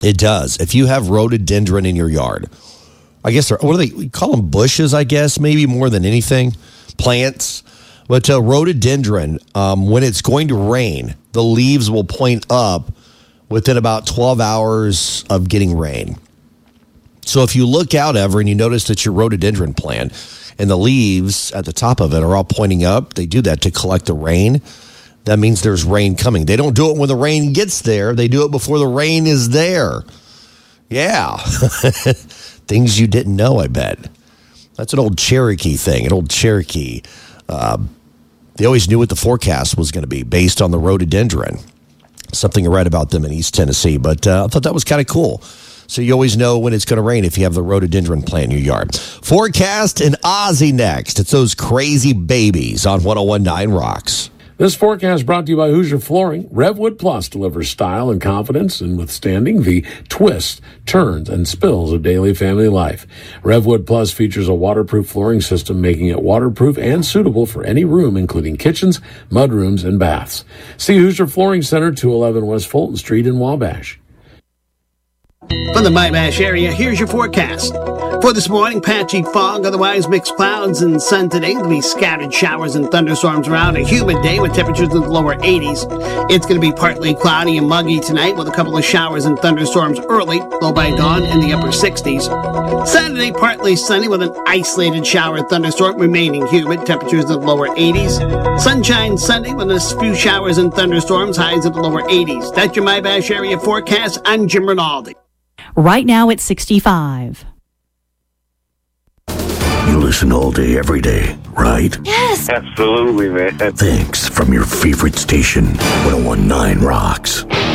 It does. If you have rhododendron in your yard, I guess, what do we call them? Bushes, I guess, maybe more than anything. Plants. But rhododendron, when it's going to rain, the leaves will point up within about 12 hours of getting rain. So if you look out ever and you notice that your rhododendron plant and the leaves at the top of it are all pointing up, they do that to collect the rain. That means there's rain coming. They don't do it when the rain gets there. They do it before the rain is there. Yeah. Things you didn't know, I bet. That's an old Cherokee thing, an old Cherokee. They always knew what the forecast was going to be based on the rhododendron. Something I read about them in East Tennessee, but I thought that was kind of cool. So you always know when it's going to rain if you have the rhododendron plant in your yard. Forecast and Ozzy next. It's those crazy babies on 101.9 Rocks. This forecast brought to you by Hoosier Flooring. Revwood Plus delivers style and confidence in withstanding the twists, turns, and spills of daily family life. Revwood Plus features a waterproof flooring system, making it waterproof and suitable for any room, including kitchens, mudrooms, and baths. See Hoosier Flooring Center, 211 West Fulton Street in Wabash. From the Wabash area, here's your forecast. For this morning, patchy fog, otherwise mixed clouds and sun today. There'll be scattered showers and thunderstorms around. A humid day with temperatures in the lower 80s. It's going to be partly cloudy and muggy tonight with a couple of showers and thunderstorms early, low by dawn in the upper 60s. Saturday, partly sunny with an isolated shower and thunderstorm, remaining humid, temperatures in the lower 80s. Sunshine Sunday with a few showers and thunderstorms, highs in the lower 80s. That's your Wabash area forecast. I'm Jim Rinaldi. Right now it's 65. You listen all day, every day, right? Yes. Absolutely, man. Thanks from your favorite station, 101.9 Rocks.